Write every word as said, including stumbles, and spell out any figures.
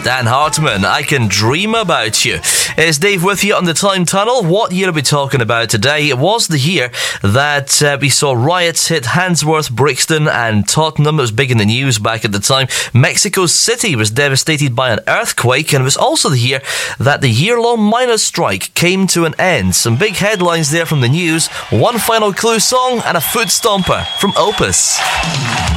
Dan Hartman, I Can Dream About You. It's Dave with you on the Time Tunnel. What year are we talking about today? It was the year that uh, we saw riots hit Handsworth, Brixton and Tottenham. It was big in the news back at the time. Mexico City was devastated by an earthquake, and it was also the year that the year-long miners' strike came to an end. Some big headlines there from the news. One final clue song and a foot stomper from Opus.